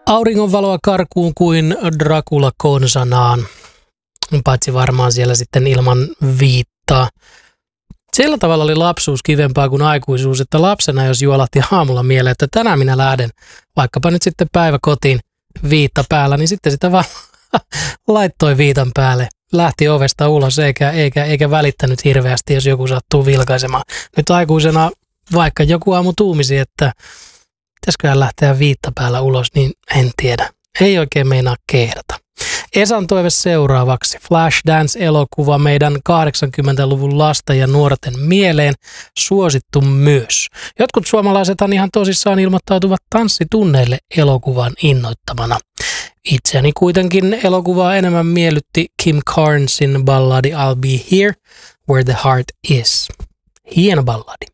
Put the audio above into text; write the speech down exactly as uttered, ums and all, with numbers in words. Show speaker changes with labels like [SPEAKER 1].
[SPEAKER 1] Auringonvaloa karkuun kuin Dracula konsanaan, paitsi varmaan siellä sitten ilman viittaa. Sillä tavalla oli lapsuus kivempaa kuin aikuisuus, että lapsena jos juolahti aamulla mieleen, että tänään minä lähden vaikkapa nyt sitten päiväkotiin viitta päällä, niin sitten sitä vaan laittoi viitan päälle. Lähti ovesta ulos eikä, eikä, eikä välittänyt hirveästi, jos joku sattuu vilkaisemaan. Nyt aikuisena vaikka joku aamu tuumisi, että pitäisiköhän lähteä viitta päällä ulos, niin en tiedä. Ei oikein meinaa kehdata. Esan toive seuraavaksi. Flashdance-elokuva meidän kahdeksankymmentäluvun lasten ja nuorten mieleen, suosittu myös. Jotkut suomalaisethan ihan tosissaan ilmoittautuvat tanssitunneille elokuvan innoittamana. Itseäni kuitenkin elokuvaa enemmän miellytti Kim Carnesin balladi I'll Be Here, Where the Heart Is. Hieno balladi.